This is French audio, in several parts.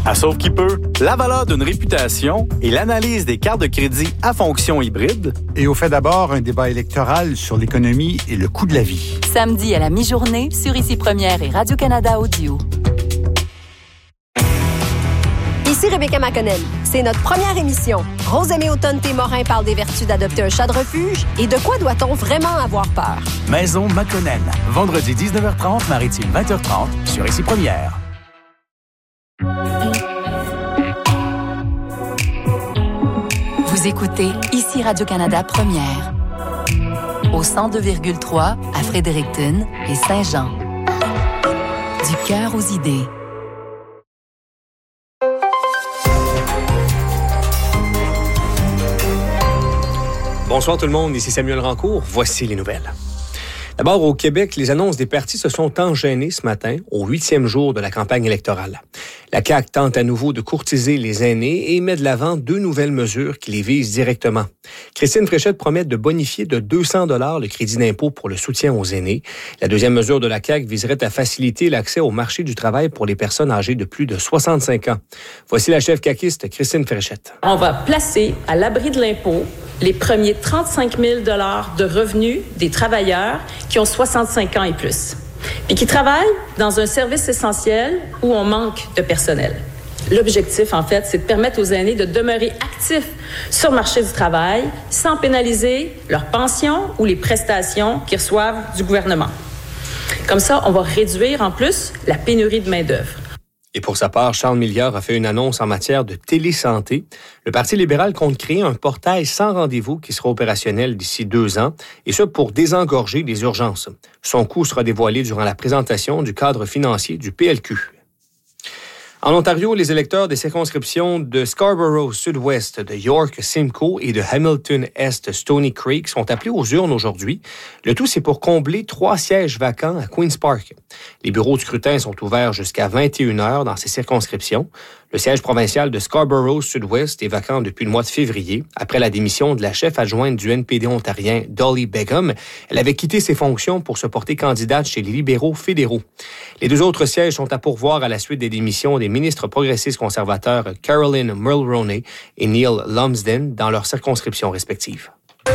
À Sauve qui peut, la valeur d'une réputation et l'analyse des cartes de crédit à fonction hybride. Et au fait d'abord, un débat électoral sur l'économie et le coût de la vie. Samedi à la mi-journée sur Ici Première et Radio-Canada Audio. Ici Rebecca McConnell. C'est notre première émission. Rosemée Automne-Témorin parle des vertus d'adopter un chat de refuge et de quoi doit-on vraiment avoir peur. Maison McConnell. Vendredi 19h30, Maritime 20h30 sur Ici Première. Vous écoutez Ici Radio-Canada Première. Au 102,3 à Fredericton et Saint-Jean. Du cœur aux idées. Bonsoir tout le monde, ici Samuel Rancourt. Voici les nouvelles. D'abord, au Québec, les annonces des partis se sont enchaînées ce matin, au 8e jour de la campagne électorale. La CAQ tente à nouveau de courtiser les aînés et met de l'avant 2 nouvelles mesures qui les visent directement. Christine Fréchette promet de bonifier de 200 $ le crédit d'impôt pour le soutien aux aînés. La deuxième mesure de la CAQ viserait à faciliter l'accès au marché du travail pour les personnes âgées de plus de 65 ans. Voici la chef caquiste Christine Fréchette. On va placer à l'abri de l'impôt les premiers 35 000 $ de revenus des travailleurs qui ont 65 ans et plus, puis qui travaillent dans un service essentiel où on manque de personnel. L'objectif, en fait, c'est de permettre aux aînés de demeurer actifs sur le marché du travail sans pénaliser leur pension ou les prestations qu'ils reçoivent du gouvernement. Comme ça, on va réduire en plus la pénurie de main-d'œuvre. Et pour sa part, Charles Milliard a fait une annonce en matière de télésanté. Le Parti libéral compte créer un portail sans rendez-vous qui sera opérationnel d'ici 2 ans, et ce pour désengorger les urgences. Son coût sera dévoilé durant la présentation du cadre financier du PLQ. En Ontario, les électeurs des circonscriptions de Scarborough Sud-Ouest, de York-Simcoe et de Hamilton-Est Stony Creek sont appelés aux urnes aujourd'hui. Le tout, c'est pour combler 3 sièges vacants à Queen's Park. Les bureaux de scrutin sont ouverts jusqu'à 21h dans ces circonscriptions. Le siège provincial de Scarborough Sud-Ouest est vacant depuis le mois de février, après la démission de la chef adjointe du NPD ontarien, Dolly Begum. Elle avait quitté ses fonctions pour se porter candidate chez les libéraux fédéraux. Les 2 autres sièges sont à pourvoir à la suite des démissions des ministres progressistes conservateurs Caroline Mulroney et Neil Lumsden dans leurs circonscriptions respectives.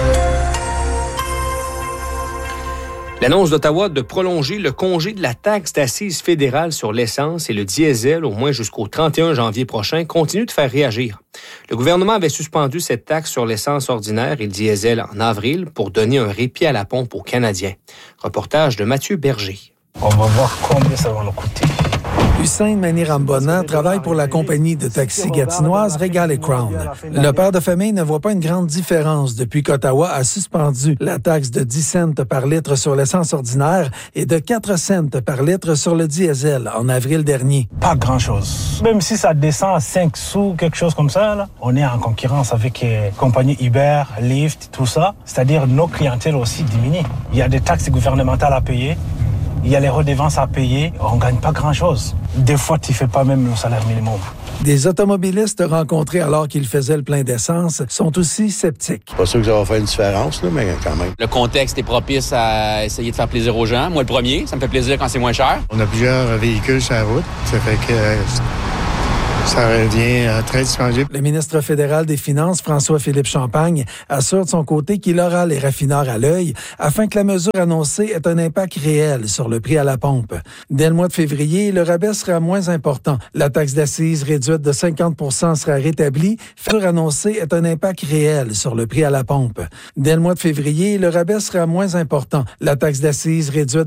L'annonce d'Ottawa de prolonger le congé de la taxe d'assises fédérale sur l'essence et le diesel au moins jusqu'au 31 janvier prochain continue de faire réagir. Le gouvernement avait suspendu cette taxe sur l'essence ordinaire et le diesel en avril pour donner un répit à la pompe aux Canadiens. Reportage de Mathieu Berger. On va voir combien ça va nous coûter. Hussein Manirambona travaille pour la compagnie de taxi gatinoise Regal & Crown. Le père de famille ne voit pas une grande différence depuis qu'Ottawa a suspendu la taxe de 10 cents par litre sur l'essence ordinaire et de 4 cents par litre sur le diesel en avril dernier. Pas grand-chose. Même si ça descend à 5 sous, quelque chose comme ça, là, on est en concurrence avec les compagnies Uber, Lyft, tout ça. C'est-à-dire nos clientèles aussi diminuent. Il y a des taxes gouvernementales à payer. Il y a les redevances à payer, on ne gagne pas grand-chose. Des fois, tu ne fais pas même le salaire minimum. Des automobilistes rencontrés alors qu'ils faisaient le plein d'essence sont aussi sceptiques. Pas sûr que ça va faire une différence, là, mais quand même. Le contexte est propice à essayer de faire plaisir aux gens. Moi, le premier, ça me fait plaisir quand c'est moins cher. On a plusieurs véhicules sur la route, ça fait que ça revient très disponible. Le ministre fédéral des Finances, François-Philippe Champagne, assure de son côté qu'il aura les raffineurs à l'œil afin que la mesure annoncée ait un impact réel sur le prix à la pompe. Dès le mois de février, le rabais sera moins important. La taxe d'assises réduite de 50 % sera rétablie. La mesure annoncée ait un impact réel sur le prix à la pompe. Dès le mois de février, le rabais sera moins important. La taxe d'assises réduite